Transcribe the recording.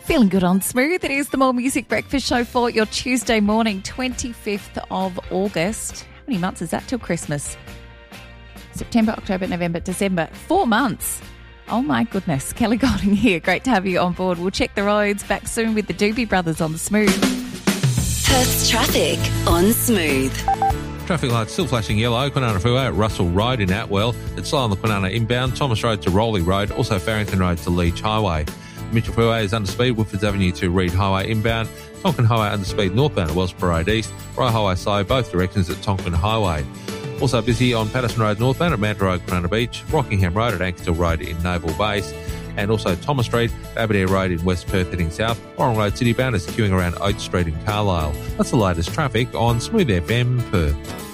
Feeling good on Smooth. It is the More Music Breakfast Show for your Tuesday morning, 25th of August. How many months is that till Christmas? September, October, November, December. 4 months. Oh my goodness. Kelly Golding here. Great to have you on board. We'll check the roads. Back soon with the Doobie Brothers on the Smooth. Perth's traffic on Smooth. Traffic lights still flashing yellow. Kwinana Freeway at Russell Road in Atwell. It's slow on the Kwinana inbound. Thomas Road to Rowley Road. Also Farrington Road to Leach Highway. Mitchell Freeway is under speed. Woodfords Avenue to Reed Highway inbound. Tonkin Highway under speed northbound at Wellsborough Road East. Rye Highway slow both directions at Tonkin Highway. Also busy on Patterson Road northbound at Manta Road, Kwinana Beach. Rockingham Road at Ankersville Road in Naval Base. And also Thomas Street, Aberdare Road in West Perth heading south. Warren Road City bound is queuing around Oak Street in Carlisle. That's the latest traffic on Smooth FM Perth.